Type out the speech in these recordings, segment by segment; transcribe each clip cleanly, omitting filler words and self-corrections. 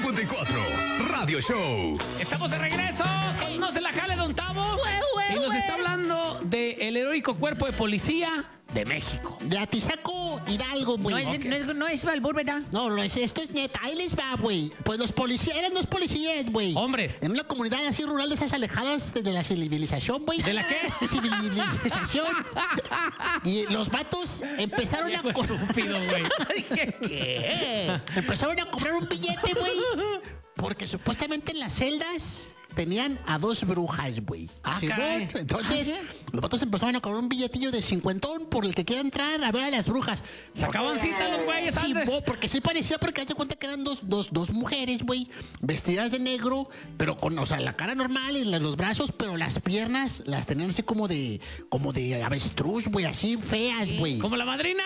54 Radio Show. Estamos de regreso con No se la jale, don Tavo. Y nos está hablando del heroico cuerpo de policía de México. De Atizaco, Hidalgo, güey. No es Balbur, ¿verdad? No, esto es neta. Ahí les va, güey. Pues los policías, eran dos policías, güey. Hombres. En una comunidad así rural de esas alejadas de la civilización, güey. ¿De la qué? Civilización. Y los vatos empezaron a... Estúpido, güey. Dije, ¿qué? Empezaron a cobrar un billete, güey. Porque supuestamente en las celdas tenían a dos brujas, güey. Caray. Entonces, los vatos empezaron a cobrar un billetillo de 50 por el que quiera entrar a ver a las brujas. Sacaban cita los güeyes Sí, antes. porque sí parecía, porque hace cuenta que eran dos mujeres, güey, vestidas de negro, pero con, o sea, la cara normal y los brazos, pero las piernas las tenían así como de avestruz, güey, así feas, güey. Como la madrina.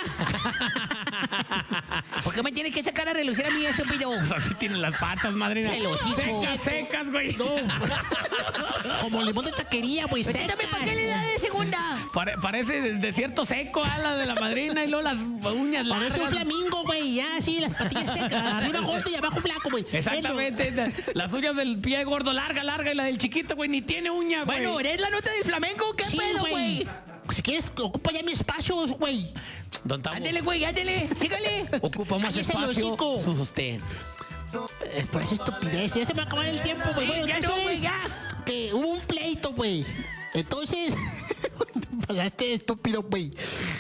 ¿Por qué me tienes que sacar a relucir a mí, estúpido? Pues así tienen las patas, madrina. Se los hizo. Secas, güey. No, como limón de taquería, güey, Pues secas. también, ¿para qué le da de segunda? Parece desierto seco a la de la madrina y luego las uñas largas. Parece un flamingo, güey, ya, sí, las patillas secas, arriba gordo y abajo flaco, güey. Exactamente. Las uñas del pie gordo, larga, y la del chiquito, güey, ni tiene uña, güey. Bueno, ¿eres la nota del flamenco? ¿Qué Sí, pedo, güey? Si quieres, ocupa ya mi espacio, güey. Don Tavo, Ándele, güey, ándele, sígale. ocupa más Cállese el espacio hocico. su sostén. Por esa estupidez, ya se me va a acabar el tiempo, güey. Sí, Bueno, ya el caso no, güey, es ya. que hubo un pleito, güey. Entonces, pasaste estúpido, güey.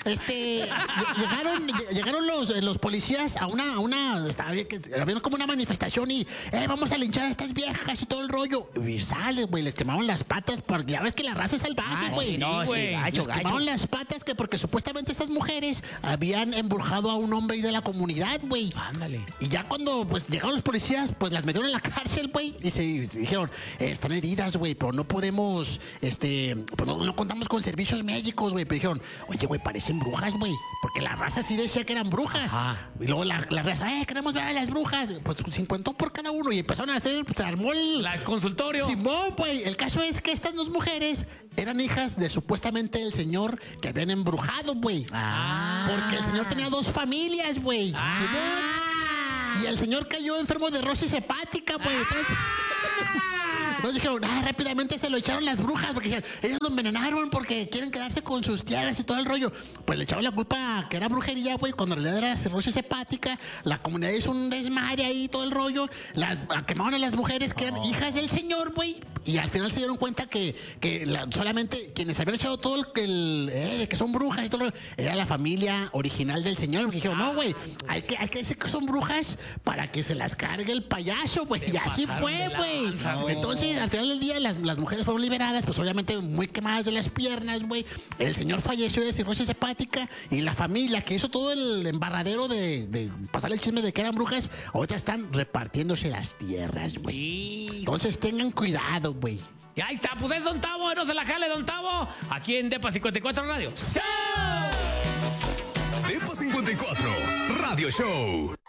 Llegaron los policías a había como una manifestación y vamos a linchar a estas viejas y todo el rollo. Y sale, güey, les quemaron las patas porque ya ves que la raza es salvaje, güey. sí, no, güey. sí, Les quemaron las patas que porque supuestamente estas mujeres habían embrujado a un hombre ahí de la comunidad, güey. Ándale. Y ya cuando pues llegaron los policías, pues las metieron en la cárcel, güey. Y se dijeron, están heridas, güey, pero no podemos, pues no contamos con servicios médicos, güey. Pero dijeron, oye, güey, parecen brujas, güey. Porque la raza sí decía que eran brujas. Ajá. Y luego la raza, queremos ver a las brujas. Pues 50 por cada uno. Y empezaron a hacer, se armó el Consultorio. Simón, güey. El caso es que estas dos mujeres eran hijas de supuestamente el señor que habían embrujado, güey. Porque el señor tenía dos familias, güey. Y el señor cayó enfermo de cirrosis hepática, güey. Entonces dijeron, rápidamente se lo echaron las brujas, porque dijeron, ellos lo envenenaron porque quieren quedarse con sus tierras y todo el rollo. Pues le echaron la culpa que era brujería, güey, cuando en realidad era cirrosis hepática. La comunidad hizo un desmadre ahí, todo el rollo. Quemaron a las mujeres que eran hijas del señor, güey. Y al final se dieron cuenta que solamente quienes habían echado todo que son brujas y todo el rollo, era la familia original del señor. Porque dijeron, no, güey, hay que decir que son brujas para que se las cargue el payaso, güey. Y así fue, güey. Entonces, al final del día, las mujeres fueron liberadas, pues obviamente muy quemadas de las piernas, güey. El señor falleció de cirrosis hepática y la familia que hizo todo el embarradero de pasar el chisme de que eran brujas, ahorita están repartiéndose las tierras, güey. Entonces, tengan cuidado, güey. Y ahí está, pues es Don Tavo, no se la jale, Don Tavo, aquí en Depa 54 Radio. Depa 54 Radio Show.